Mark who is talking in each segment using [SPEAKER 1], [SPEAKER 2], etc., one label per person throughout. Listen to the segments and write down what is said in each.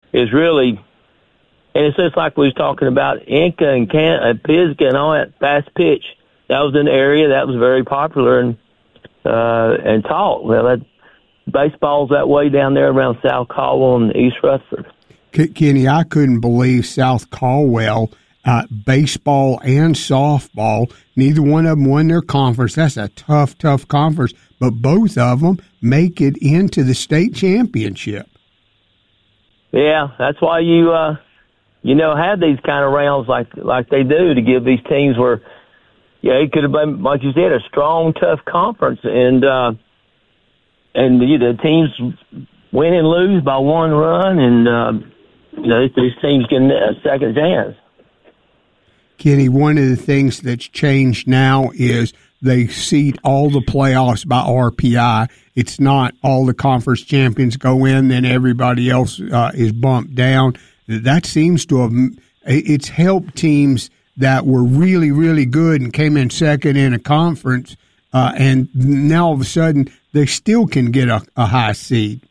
[SPEAKER 1] is really, and it's just like we was talking about Inca and Pisgah and all that fast pitch. That was an area that was very popular and taught. Well, baseball's that way down there around South Caldwell and East Rutherford.
[SPEAKER 2] Kenny, I couldn't believe South Caldwell, baseball and softball, neither one of them won their conference. That's a tough conference, but both of them make it into the state championship.
[SPEAKER 1] Yeah, that's why you have these kind of rounds like they do to give these teams where, it could have been, like you said, a strong, tough conference, and the teams win and lose by one run, and these teams getting a second chance.
[SPEAKER 2] Kenny, one of the things that's changed now is they seed all the playoffs by RPI. It's not all the conference champions go in, then everybody else is bumped down. That seems to have it's helped teams that were really, really good and came in second in a conference, and now all of a sudden they still can get a high seed.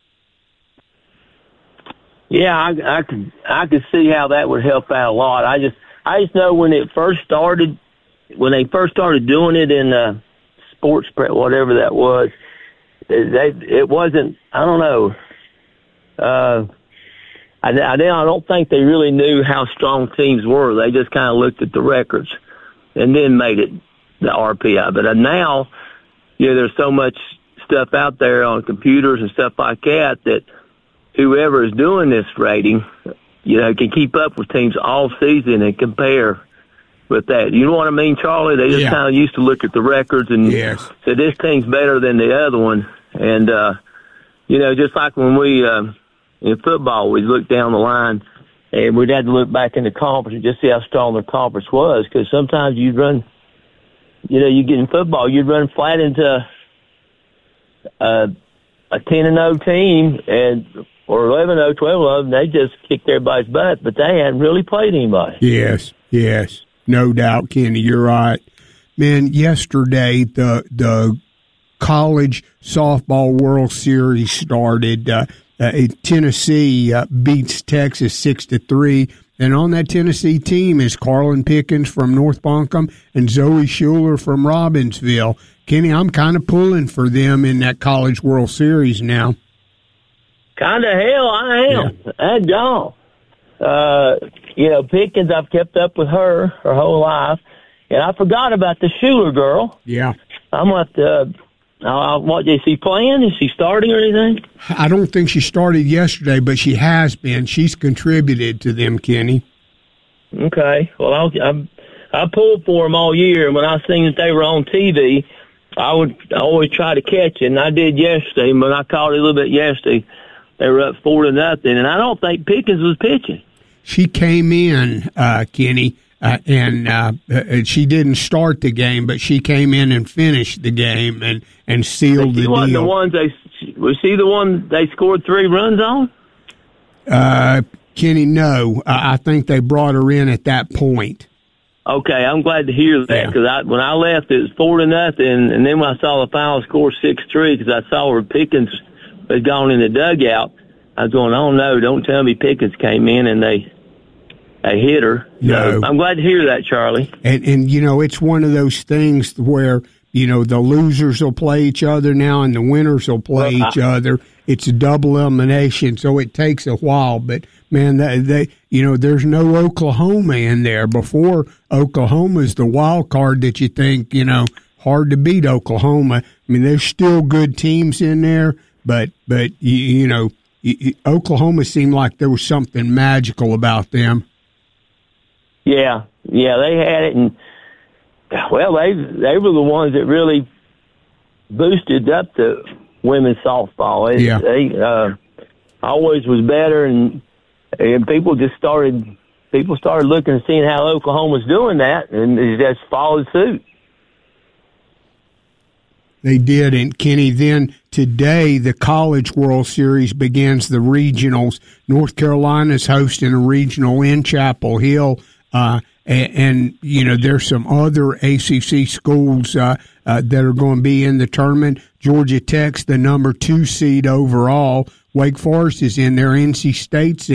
[SPEAKER 1] Yeah, I could see how that would help out a lot. I just know when they first started doing it in sports, whatever that was, it wasn't. I don't know. I don't think they really knew how strong teams were. They just kind of looked at the records and then made it the RPI. But now, there's so much stuff out there on computers and stuff like that whoever is doing this rating, can keep up with teams all season and compare with that. You know what I mean, Charlie? They just kind of used to look at the records and say this team's better than the other one. And, just like when we, in football, we'd look down the line and we'd have to look back in the conference and just see how strong the conference was. Because sometimes you'd run, you get in football, you'd run flat into a 10-0 team or 11-0, 12-0, they just kicked everybody's butt, but they hadn't really played anybody.
[SPEAKER 2] Yes, no doubt, Kenny, you're right. Man, yesterday the college softball World Series started. Tennessee beats Texas 6-3, and on that Tennessee team is Carlin Pickens from North Buncombe and Zoe Schuler from Robbinsville. Kenny, I'm kind of pulling for them in that college World Series now.
[SPEAKER 1] Kind of hell, I am. That Pickens, I've kept up with her whole life, and I forgot about the Schuler girl.
[SPEAKER 2] Yeah.
[SPEAKER 1] I'm going to what, is she playing? Is she starting or anything?
[SPEAKER 2] I don't think she started yesterday, but she has been. She's contributed to them, Kenny.
[SPEAKER 1] Okay. Well, I pulled for them all year, and when I seen that they were on TV, I always try to catch it, and I did yesterday. But I caught it a little bit yesterday. They were up 4-0, and I don't think Pickens was pitching.
[SPEAKER 2] She came in, Kenny, and she didn't start the game, but she came in and finished the game and sealed the deal.
[SPEAKER 1] Was she the one they scored 3 runs on?
[SPEAKER 2] Kenny, no. I think they brought her in at that point.
[SPEAKER 1] Okay, I'm glad to hear that because when I left, it was 4-0, and then when I saw the final score 6-3, because I saw where Pickens was gone in the dugout, I was going, oh no, don't tell me Pickens came in and they hit her.
[SPEAKER 2] No.
[SPEAKER 1] So I'm glad to hear that, Charlie.
[SPEAKER 2] And it's one of those things where, the losers will play each other now and the winners will play each other. It's a double elimination, so it takes a while. But, man, there's no Oklahoma in there. Before, Oklahoma's the wild card that you think, hard to beat Oklahoma. I mean, there's still good teams in there, but Oklahoma seemed like there was something magical about them.
[SPEAKER 1] Yeah, they had it, and well, they were the ones that really boosted up the women's softball. They always was better, and people started looking and seeing how Oklahoma was doing that, and they just followed suit.
[SPEAKER 2] They did, and Kenny, then today the College World Series begins the regionals. North Carolina's hosting a regional in Chapel Hill, and there's some other ACC schools that are going to be in the tournament. Georgia Tech's the number 2 seed overall. Wake Forest is in there. NC State's